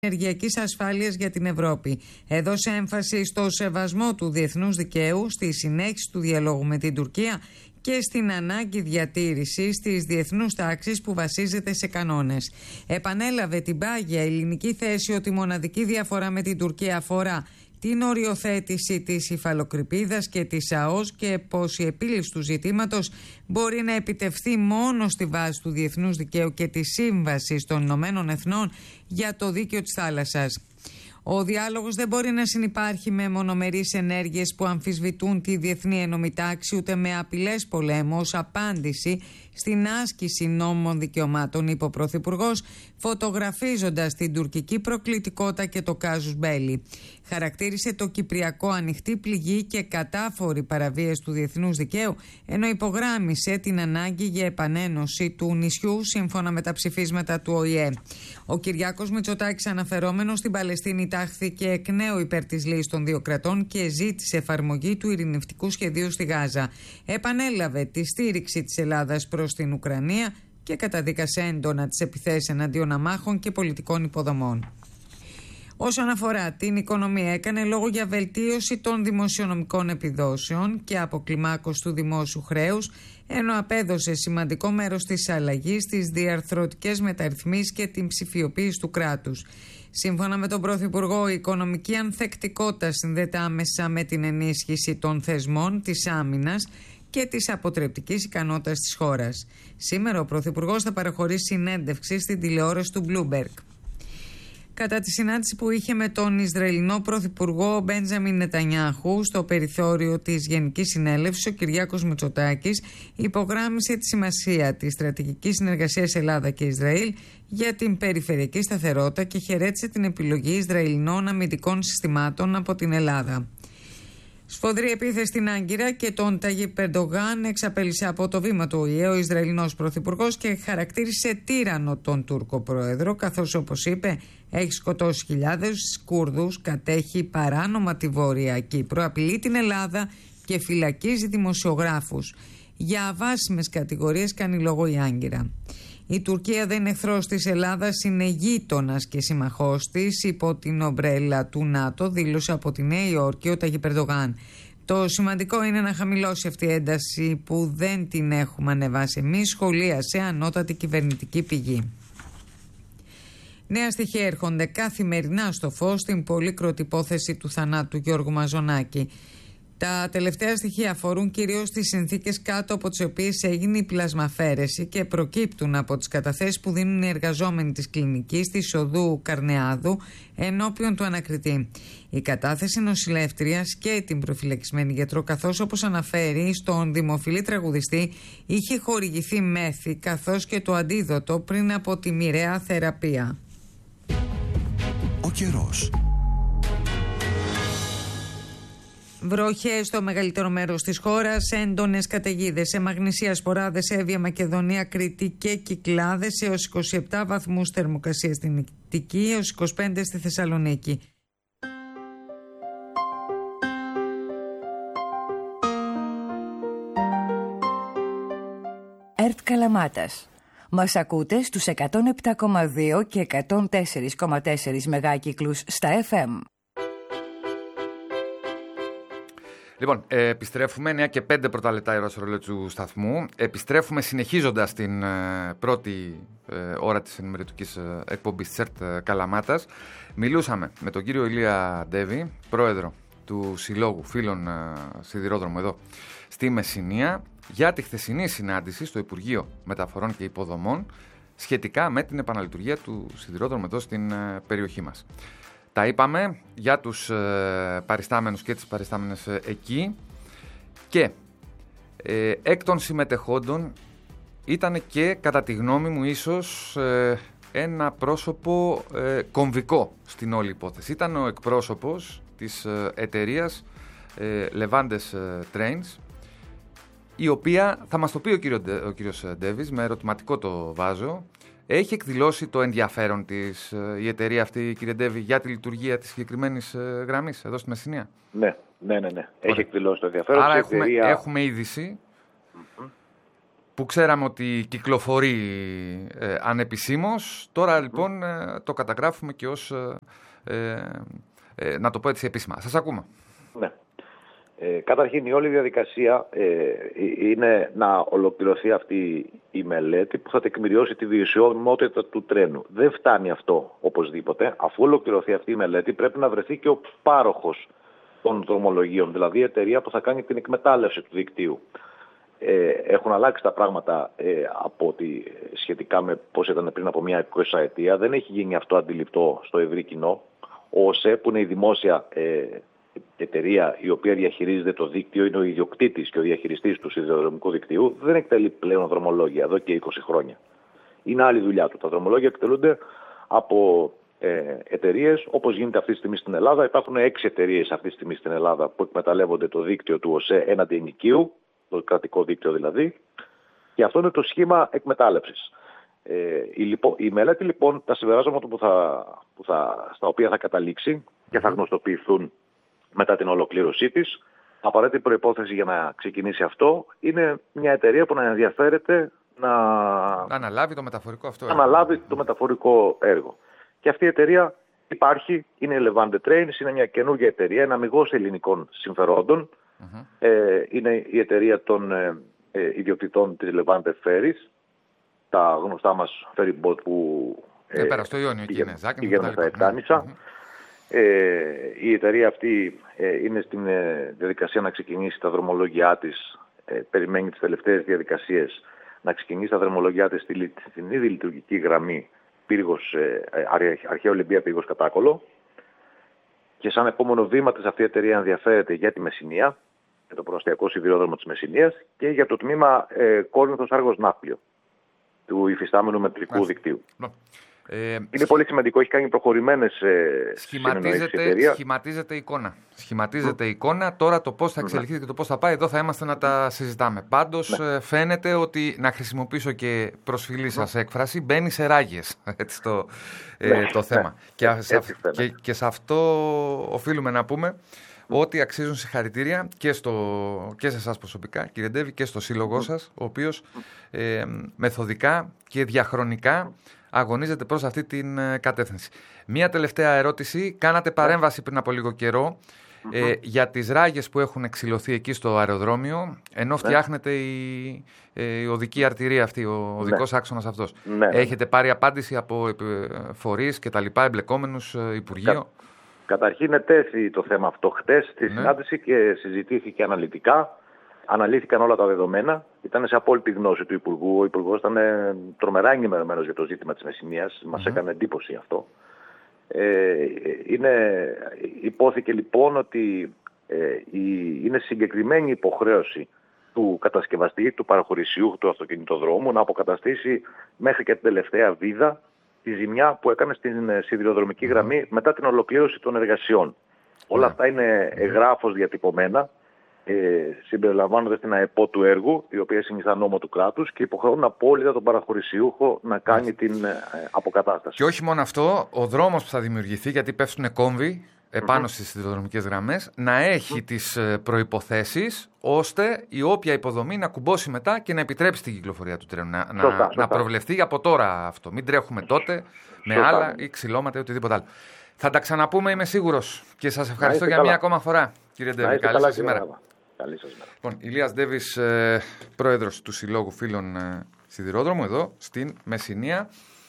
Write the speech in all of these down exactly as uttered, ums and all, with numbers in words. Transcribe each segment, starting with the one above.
ενεργειακής ασφάλειας για την Ευρώπη. Έδωσε έμφαση στο σεβασμό του διεθνούς δικαίου, στη συνέχιση του διαλόγου με την Τουρκία και στην ανάγκη διατήρησης της διεθνούς τάξης που βασίζεται σε κανόνες. Επανέλαβε την πάγια ελληνική θέση ότι η μοναδική διαφορά με την Τουρκία αφορά την οριοθέτηση της υφαλοκρηπίδας και της ΑΟΣ και πως η επίλυση του ζητήματος μπορεί να επιτευχθεί μόνο στη βάση του διεθνούς δικαίου και της Σύμβασης των Ηνωμένων Εθνών για το δίκαιο της θάλασσας. Ο διάλογος δεν μπορεί να συνυπάρχει με μονομερείς ενέργειες που αμφισβητούν τη διεθνή ενόμη τάξη, ούτε με απειλές πολέμου ως απάντηση στην άσκηση νόμων δικαιωμάτων, είπε ο Πρωθυπουργός, φωτογραφίζοντας την τουρκική προκλητικότητα και το κάζους μπέλι. Χαρακτήρισε το Κυπριακό ανοιχτή πληγή και κατάφορη παραβίαση του διεθνούς δικαίου, ενώ υπογράμμισε την ανάγκη για επανένωση του νησιού σύμφωνα με τα ψηφίσματα του Ο Η Ε. Ο Κυριάκος Μητσοτάκης, αναφερόμενος στην Παλαιστίνη, τάχθηκε εκ νέου υπέρ της λύσης των δύο κρατών και ζήτησε εφαρμογή του ειρηνευτικού σχεδίου στη Γάζα. Επανέλαβε τη στήριξη της Ελλάδας προς την Ουκρανία και καταδίκασε έντονα τις επιθέσεις εναντίον αμάχων και πολιτικών υποδομών. Όσον αφορά την οικονομία, έκανε λόγο για βελτίωση των δημοσιονομικών επιδόσεων και αποκλιμάκωση του δημόσιου χρέους, ενώ απέδωσε σημαντικό μέρος της αλλαγής στις διαρθρωτικές μεταρρυθμίσεις και την ψηφιοποίηση του κράτους. Σύμφωνα με τον Πρωθυπουργό, η οικονομική ανθεκτικότητα συνδέεται άμεσα με την ενίσχυση των θεσμών, της άμυνας και της αποτρεπτικής ικανότητας της χώρας. Σήμερα ο Πρωθυπουργός θα παραχωρήσει συνέντευξη στην τηλεόραση του Bloomberg. Κατά τη συνάντηση που είχε με τον Ισραηλινό Πρωθυπουργό Μπέντζαμιν Νετανιάχου στο περιθώριο της Γενικής Συνέλευσης, ο Κυριάκος Μητσοτάκης υπογράμμισε τη σημασία της στρατηγικής συνεργασίας Ελλάδα και Ισραήλ για την περιφερειακή σταθερότητα και χαιρέτησε την επιλογή Ισραηλινών αμυντικών συστημάτων από την Ελλάδα. Σφοδρή επίθεση στην Άγκυρα και τον Ταγίπ Ερντογάν εξαπέλυσε από το βήμα του Ο Η Ε ο Ισραηλινός Πρωθυπουργός και χαρακτήρισε τύραννο τον Τούρκο Πρόεδρο, καθώς, όπως είπε, έχει σκοτώσει χιλιάδες Κούρδους, κατέχει παράνομα τη Βόρεια Κύπρο, απειλεί την Ελλάδα και φυλακίζει δημοσιογράφους. Για αβάσιμες κατηγορίες κάνει λόγο η Άγκυρα. Η Τουρκία δεν είναι εχθρός της Ελλάδας, είναι γείτονας και συμμαχός της υπό την ομπρέλα του ΝΑΤΟ, δήλωσε από τη Νέα Υόρκη ο Ταγίπ Ερντογάν. Το σημαντικό είναι να χαμηλώσει αυτή η ένταση που δεν την έχουμε ανεβάσει εμείς, σχολίασε ανώτατη κυβερνητική πηγή. Νέα στοιχεία έρχονται καθημερινά στο φως στην πολύκροτη υπόθεση του θανάτου Γιώργου Μαζονάκη. Τα τελευταία στοιχεία αφορούν κυρίως τις συνθήκες κάτω από τις οποίες έγινε η πλασμαφέρεση και προκύπτουν από τις καταθέσεις που δίνουν οι εργαζόμενοι της κλινικής της οδού Καρνεάδου ενώπιον του ανακριτή. Η κατάθεση νοσηλεύτριας και την προφυλακισμένη γιατρό, καθώς όπως αναφέρει στον δημοφιλή τραγουδιστή, είχε χορηγηθεί μέθη καθώς και το αντίδοτο πριν από τη μοιραία θεραπεία. Ο καιρός. Βροχές στο μεγαλύτερο μέρος της χώρας, έντονες καταιγίδες σε Μαγνησία, Σποράδες, Εύβοια, Μακεδονία, Κρήτη και Κυκλάδες, έως είκοσι επτά βαθμούς θερμοκρασία στην Αττική, έως είκοσι πέντε στη Θεσσαλονίκη. ΕΡΤ Καλαμάτας. Μας ακούτε στους εκατόν επτά κόμμα δύο και εκατόν τέσσερα κόμμα τέσσερα μεγάκυκλους στα εφ εμ. Λοιπόν, ε, επιστρέφουμε εννιά και πέντε πρώτα λεπτά η ώρα στο ρολόι του σταθμού. Επιστρέφουμε συνεχίζοντας την ε, πρώτη ε, ώρα της ενημερωτικής ε, εκπομπής της ΕΡΤ ε, Καλαμάτας. Μιλούσαμε με τον κύριο Ηλία Ντέβη, πρόεδρο του Συλλόγου Φίλων ε, Σιδηρόδρομου εδώ στη Μεσσηνία, για τη χθεσινή συνάντηση στο Υπουργείο Μεταφορών και Υποδομών σχετικά με την επαναλειτουργία του σιδηρόδρομου εδώ στην ε, περιοχή μας. Τα είπαμε για τους ε, παριστάμενους και τις παριστάμενες ε, εκεί και ε, εκ των συμμετεχόντων ήταν και κατά τη γνώμη μου ίσως ε, ένα πρόσωπο ε, κομβικό στην όλη υπόθεση. Ήταν ο εκπρόσωπος της ε, εταιρείας ε, Levantes ε, Trains, η οποία, θα μας το πει ο, κύριο, ο κύριος Ντέβης, με ερωτηματικό το βάζω, έχει εκδηλώσει το ενδιαφέρον της η εταιρεία αυτή, κύριε Ντέβη, για τη λειτουργία της συγκεκριμένης γραμμής εδώ στη Μεσσηνία? Ναι, ναι, ναι, ναι. Έχει εκδηλώσει το ενδιαφέρον. Άρα έχουμε, εταιρεία... έχουμε είδηση mm-hmm. που ξέραμε ότι κυκλοφορεί ε, ανεπισήμως, τώρα λοιπόν ε, το καταγράφουμε και ως, ε, ε, να το πω έτσι επίσημα. Σας ακούμε. Ναι. Ε, καταρχήν η όλη διαδικασία ε, είναι να ολοκληρωθεί αυτή η μελέτη που θα τεκμηριώσει τη βιωσιμότητα του τρένου. Δεν φτάνει αυτό οπωσδήποτε. Αφού ολοκληρωθεί αυτή η μελέτη πρέπει να βρεθεί και ο πάροχος των δρομολογίων, δηλαδή η εταιρεία που θα κάνει την εκμετάλλευση του δικτύου. Ε, έχουν αλλάξει τα πράγματα ε, από ότι, σχετικά με πώς ήταν πριν από μια εικοσαετία. Δεν έχει γίνει αυτό αντιληπτό στο ευρύ κοινό. Ο ΟΣΕ, που είναι η δημόσια ε, εταιρεία η οποία διαχειρίζεται το δίκτυο, είναι ο ιδιοκτήτης και ο διαχειριστής του σιδηροδρομικού δικτύου, δεν εκτελεί πλέον δρομολόγια εδώ και είκοσι χρόνια. Είναι άλλη δουλειά του. Τα δρομολόγια εκτελούνται από ε, εταιρείες, όπως γίνεται αυτή τη στιγμή στην Ελλάδα. Υπάρχουν έξι εταιρείες αυτή τη στιγμή στην Ελλάδα που εκμεταλλεύονται το δίκτυο του ΟΣΕ έναντι ενοικίου, το κρατικό δίκτυο δηλαδή, και αυτό είναι το σχήμα εκμετάλλευσης. Ε, η, λοιπόν, η μελέτη λοιπόν, τα συμπεράσματα που θα, που θα, στα οποία θα καταλήξει και θα γνωστοποιηθούν μετά την ολοκλήρωσή της, απαραίτητη προϋπόθεση για να ξεκινήσει αυτό είναι μια εταιρεία που να ενδιαφέρεται να, να αναλάβει το μεταφορικό αυτό έργο. αναλάβει το μεταφορικό έργο. Και αυτή η εταιρεία υπάρχει, είναι η Levante Trains, είναι μια καινούργια εταιρεία, ένα αμιγώς ελληνικών συμφερόντων. Mm-hmm. Ε, είναι η εταιρεία των ε, ε, ιδιοκτητών της Levante Ferries, τα γνωστά μας ferry boat που ε, πέρα στο Ιόνιο πηγαίνουν στα Επτάνησα. Mm-hmm. Ε, η εταιρεία αυτή ε, είναι στην ε, διαδικασία να ξεκινήσει τα δρομολόγια της, ε, περιμένει τις τελευταίες διαδικασίες να ξεκινήσει τα δρομολόγια της στη, στην ήδη λειτουργική γραμμή Πύργος, ε, Αρχαία Ολυμπία Πύργος Κατάκολο, και σαν επόμενο βήμα της αυτή η εταιρεία ενδιαφέρεται για τη Μεσσηνία, για το προαστιακό σιδηρόδρομο της Μεσσηνίας και για το τμήμα ε, Κόρινθος Άργος Ναύπλιο του υφιστάμενου μετρικού δικτύου. Ε, είναι πολύ σημαντικό, έχει κάνει προχωρημένες ε, σχηματίζεται, σχηματίζεται εικόνα. Σχηματίζεται mm. εικόνα. Τώρα το πώς θα εξελιχθεί mm. και το πώς θα πάει, εδώ θα είμαστε να τα συζητάμε. Πάντως mm. φαίνεται ότι, να χρησιμοποιήσω και προσφυλή σας mm. έκφραση, μπαίνει σε ράγες έτσι, το, ε, το θέμα. Mm. Και, σε, και, και σε αυτό οφείλουμε να πούμε ότι αξίζουν συγχαρητήρια και, στο, και σε εσάς προσωπικά, κύριε Ντέβη, και στο σύλλογό mm. σας, ο οποίος ε, μεθοδικά και διαχρονικά αγωνίζεται προς αυτή την κατεύθυνση. Μία τελευταία ερώτηση. Κάνατε παρέμβαση πριν από λίγο καιρό mm-hmm. ε, για τις ράγες που έχουν εξηλωθεί εκεί στο αεροδρόμιο, ενώ φτιάχνεται η, ε, η οδική αρτηρία αυτή, ο οδικός ναι. άξονας αυτός. Ναι. Έχετε πάρει απάντηση από φορείς και τα λοιπά, εμπλεκόμενους, Υπουργείο? Κα, καταρχήν ετέθη το θέμα αυτό χτες στη ναι. συνάντηση και συζητήθηκε αναλυτικά. Αναλύθηκαν όλα τα δεδομένα, ήταν σε απόλυτη γνώση του Υπουργού. Ο Υπουργός ήταν τρομερά ενημερωμένος για το ζήτημα της Μεσσηνίας, μας mm-hmm. έκανε εντύπωση αυτό. Ε, είναι, υπόθηκε λοιπόν ότι ε, η, είναι συγκεκριμένη υποχρέωση του κατασκευαστή, του παραχωρησιού του αυτοκινητοδρόμου να αποκαταστήσει μέχρι και την τελευταία βίδα τη ζημιά που έκανε στην σιδηροδρομική γραμμή μετά την ολοκλήρωση των εργασιών. Mm-hmm. Όλα αυτά είναι εγγράφως διατυπωμένα. Ε, συμπεριλαμβάνονται στην ΑΕΠΟ του έργου, η οποία συνιστά νόμο του κράτους, και υποχρεώνουν απόλυτα τον παραχωρησιούχο να κάνει την ε, αποκατάσταση. Και όχι μόνο αυτό, ο δρόμος που θα δημιουργηθεί, γιατί πέφτουν κόμβοι επάνω mm-hmm. στις σιδηροδρομικές γραμμές, να έχει mm-hmm. τις προϋποθέσεις ώστε η όποια υποδομή να κουμπώσει μετά και να επιτρέψει την κυκλοφορία του τρένου. Να, σωστά, να, σωστά. να προβλεφθεί από τώρα αυτό. Μην τρέχουμε τότε με σωστά. άλλα ή ξυλώματα ή οτιδήποτε άλλο. Θα τα ξαναπούμε, είμαι σίγουρος. Και σας ευχαριστώ για καλά. μία ακόμα φορά, κύριε Ντέβη. Καλή σας ημέρα. Καλή σας μέρα. Λοιπόν, Ηλίας Ντέβης, ε, πρόεδρος του Συλλόγου Φίλων ε, Σιδηρόδρομου, εδώ στην Μεσσηνία.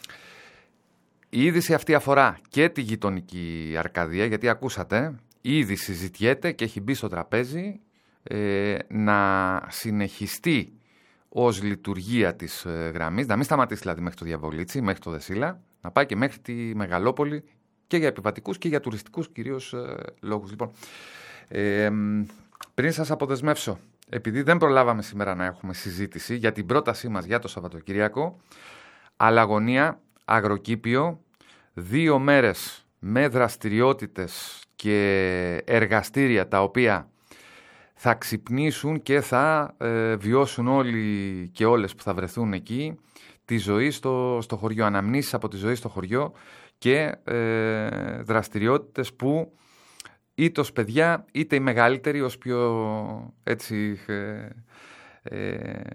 Η είδηση αυτή αφορά και τη γειτονική Αρκαδία, γιατί ακούσατε, ήδη συζητιέται και έχει μπει στο τραπέζι ε, να συνεχιστεί ως λειτουργία της ε, γραμμής, να μην σταματήσει δηλαδή μέχρι το Διαβολίτσι, μέχρι το Δεσίλα, να πάει και μέχρι τη Μεγαλόπολη και για επιβατικούς και για τουριστικούς κυρίως ε, λόγους. Λοιπόν, ε, πριν σας αποδεσμεύσω, επειδή δεν προλάβαμε σήμερα να έχουμε συζήτηση για την πρότασή μας για το Σαββατοκυριακό, αλλαγωνία, αγροκήπιο, δύο μέρες με δραστηριότητες και εργαστήρια τα οποία θα ξυπνήσουν και θα ε, βιώσουν όλοι και όλες που θα βρεθούν εκεί τη ζωή στο, στο χωριό, αναμνήσεις από τη ζωή στο χωριό και ε, δραστηριότητες που είτε ως παιδιά, είτε οι μεγαλύτεροι ως πιο έτσι, ε, ε,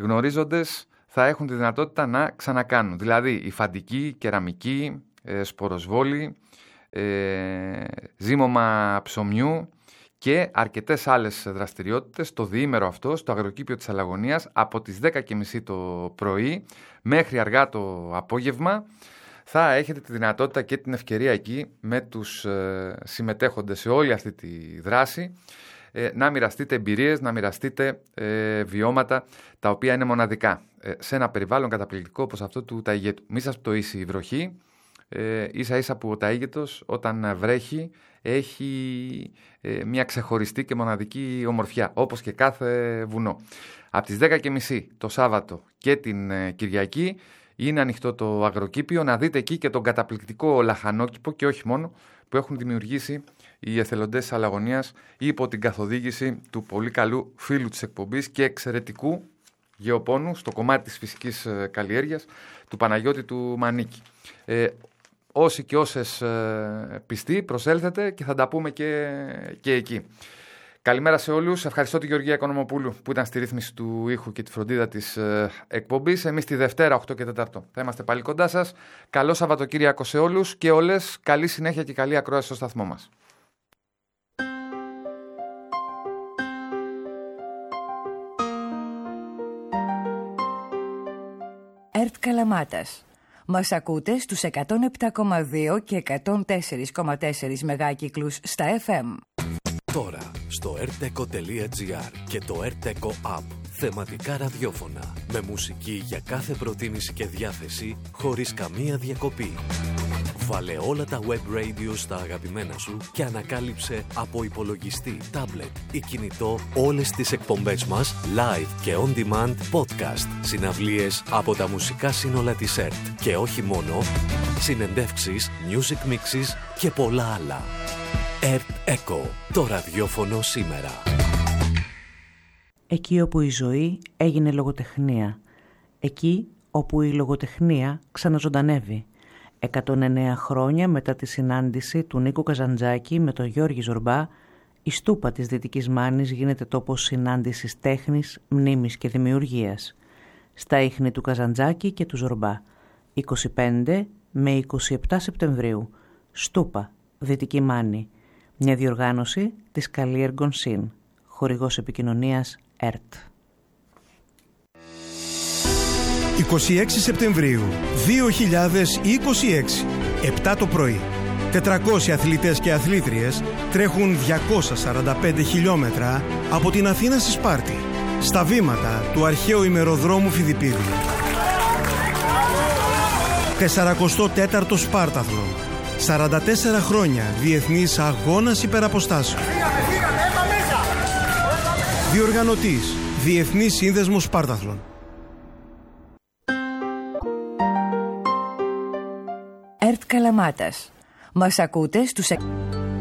γνωρίζοντες θα έχουν τη δυνατότητα να ξανακάνουν. Δηλαδή υφαντική, κεραμική, ε, σποροσβόλη, ε, ζύμωμα ψωμιού και αρκετές άλλες δραστηριότητες το διήμερο αυτό στο αγροκήπιο της Αλλαγωνίας από τις δέκα και μισή το πρωί μέχρι αργά το απόγευμα. Θα έχετε τη δυνατότητα και την ευκαιρία εκεί με τους ε, συμμετέχοντες σε όλη αυτή τη δράση ε, να μοιραστείτε εμπειρίες, να μοιραστείτε ε, βιώματα τα οποία είναι μοναδικά ε, σε ένα περιβάλλον καταπληκτικό όπως αυτό του Ταΐγετου. Μη σας πτωίσει η βροχή, ε, ίσα ίσα που ο Ταΐγετος όταν βρέχει έχει ε, μια ξεχωριστή και μοναδική ομορφιά, όπως και κάθε βουνό. Από τις δέκα και μισή το Σάββατο και την ε, Κυριακή είναι ανοιχτό το αγροκήπιο, να δείτε εκεί και τον καταπληκτικό λαχανόκηπο και όχι μόνο που έχουν δημιουργήσει οι εθελοντές της Αλλαγωνίας υπό την καθοδήγηση του πολύ καλού φίλου της εκπομπής και εξαιρετικού γεωπόνου στο κομμάτι της φυσικής καλλιέργειας του Παναγιώτη του Μανίκη. Ε, όσοι και όσες ε, πιστοί προσέλθετε και θα τα πούμε και, και εκεί. Καλημέρα σε όλους. Ευχαριστώ τη Γεωργία Οικονομοπούλου που ήταν στη ρύθμιση του ήχου και τη φροντίδα της ε, εκπομπής. Εμείς τη Δευτέρα οκτώ και τέσσερα θα είμαστε πάλι κοντά σας. Καλό Σαββατοκύριακο σε όλους και όλες. Καλή συνέχεια και καλή ακρόαση στο σταθμό μας. ΕΡΤ Καλαμάτας. Μας ακούτε στους εκατόν επτά κόμμα δύο και εκατόν τέσσερα κόμμα τέσσερα μεγάκυκλους στα εφ εμ. Τώρα στο ερτεκο τελεία τζι άρ και το ερτεκο App. Θεματικά ραδιόφωνα με μουσική για κάθε προτίμηση και διάθεση χωρίς καμία διακοπή. Βάλε όλα τα web radio στα αγαπημένα σου και ανακάλυψε από υπολογιστή, τάμπλετ ή κινητό όλες τις εκπομπές μας live και on demand podcast, συναυλίες από τα μουσικά σύνολα της ΕΡΤ και όχι μόνο, συνεντεύξεις, music mixes και πολλά άλλα. ΕΡΤ Echo, το ραδιόφωνο σήμερα. Εκεί όπου η ζωή έγινε λογοτεχνία. Εκεί όπου η λογοτεχνία ξαναζωντανεύει. εκατόν εννέα χρόνια μετά τη συνάντηση του Νίκου Καζαντζάκη με τον Γιώργη Ζορμπά, η Στούπα της Δυτικής Μάνης γίνεται τόπος συνάντησης τέχνης, μνήμης και δημιουργίας. Στα ίχνη του Καζαντζάκη και του Ζορμπά. είκοσι πέντε με είκοσι επτά Σεπτεμβρίου. Στούπα, Δυτική Μάνη. Μια διοργάνωση της Καλλιέργων ΣΥΝ. Χορηγός επικοινωνίας ΕΡΤ. είκοσι έξι Σεπτεμβρίου δύο χιλιάδες είκοσι έξι, επτά το πρωί. τετρακόσιοι αθλητές και αθλήτριες τρέχουν διακόσια σαράντα πέντε χιλιόμετρα από την Αθήνα στη Σπάρτη, στα βήματα του αρχαίου ημεροδρόμου Φιδιππίδη. σαραντά τέταρτο Σπάρταθλον. σαράντα τέσσερα χρόνια διεθνής αγώνας υπεραποστάσεων. Διοργανωτής Διεθνής Σύνδεσμος Σπάρταθλον. ΕΡΤ Καλαμάτας. Μας ακούτε στους